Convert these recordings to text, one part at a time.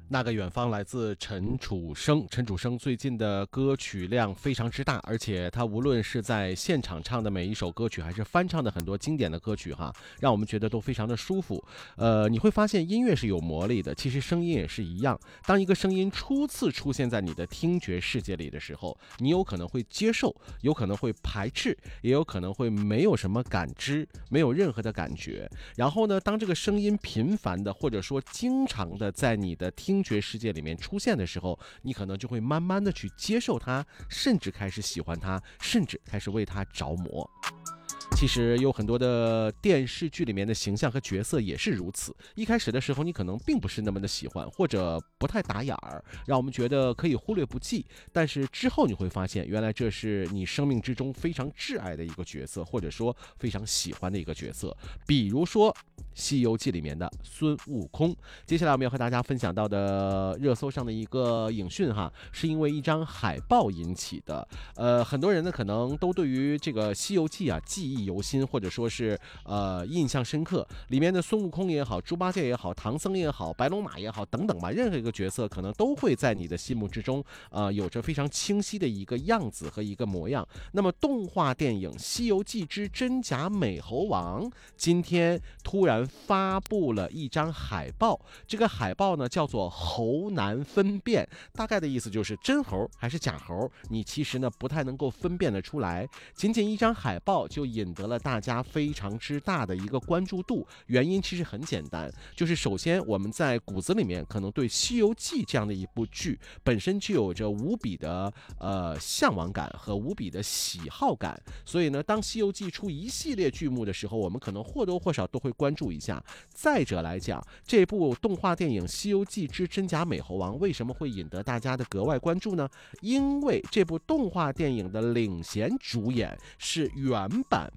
那个远方来自陈楚生，陈楚生最近的歌曲量非常之大，而且他无论是在现场唱的每一首歌曲，还是翻唱的很多经典的歌曲哈，让我们觉得都非常的舒服。你会发现音乐是有魔力的，其实声音也是一样。当一个声音初次出现在你的听觉世界里的时候，你有可能会接受，有可能会排斥，也有可能会没有什么感知，没有任何的感觉。然后呢，当这个声音频繁的或者说经常的在你的听觉世界里面出现的时候，你可能就会慢慢的去接受它，甚至开始喜欢它，甚至开始为它着魔。其实有很多的电视剧里面的形象和角色也是如此。一开始的时候，你可能并不是那么的喜欢，或者不太打眼儿，让我们觉得可以忽略不计。但是之后你会发现，原来这是你生命之中非常挚爱的一个角色，或者说非常喜欢的一个角色。比如说《西游记》里面的孙悟空。接下来我们要和大家分享到的热搜上的一个影讯哈，是因为一张海报引起的。很多人呢可能都对于这个《西游记》啊记忆犹新，或者说是印象深刻。里面的孙悟空也好，猪八戒也好，唐僧也好，白龙马也好，等等吧，任何一个角色可能都会在你的心目之中，有着非常清晰的一个样子和一个模样。那么动画电影《西游记之真假美猴王》今天突然发布了一张海报，这个海报呢叫做猴难分辨，大概的意思就是真猴还是假猴，你其实呢不太能够分辨得出来。仅仅一张海报就引得了大家非常之大的一个关注度，原因其实很简单，就是首先我们在骨子里面可能对《西游记》这样的一部剧本身就有着无比的向往感和无比的喜好感，所以呢，当《西游记》出一系列剧目的时候，我们可能或多或少都会关注一下。再者来讲，这部动画电影《西游记之真假美猴王》为什么会引得大家的格外关注呢？因为这部动画电影的领衔主演是原版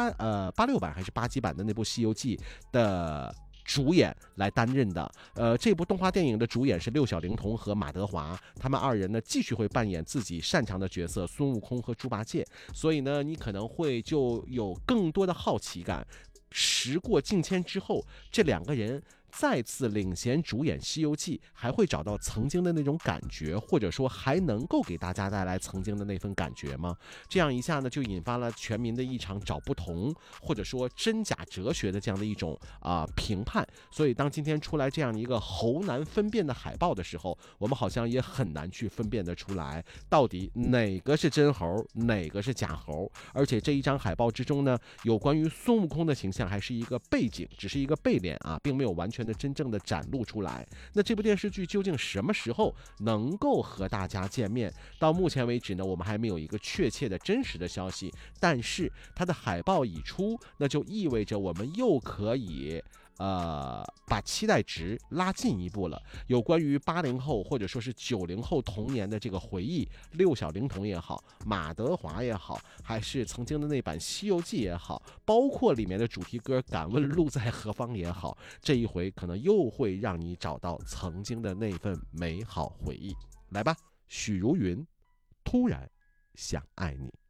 86版还是87版的那部《西游记》的主演来担任的。这部动画电影的主演是六小龄童和马德华，他们二人呢继续会扮演自己擅长的角色孙悟空和猪八戒，所以呢，你可能会就有更多的好奇感。时过境迁之后，这两个人再次领衔主演《西游记》，还会找到曾经的那种感觉，或者说还能够给大家带来曾经的那份感觉吗？这样一下呢，就引发了全民的一场找不同，或者说真假哲学的这样的一种评判。所以当今天出来这样一个猴难分辨的海报的时候，我们好像也很难去分辨得出来，到底哪个是真猴，哪个是假猴。而且这一张海报之中呢，有关于孙悟空的形象还是一个背景，只是一个背脸啊，并没有完全的真正的展露出来。那这部电视剧究竟什么时候能够和大家见面？到目前为止呢，我们还没有一个确切的真实的消息，但是它的海报已出，那就意味着我们又可以把期待值拉近一步了。有关于80后或者说是90后童年的这个回忆，六小龄童也好，马德华也好，还是曾经的那版《西游记》也好，包括里面的主题歌《敢问路在何方》也好，这一回可能又会让你找到曾经的那份美好回忆。来吧，许茹芸，突然想爱你。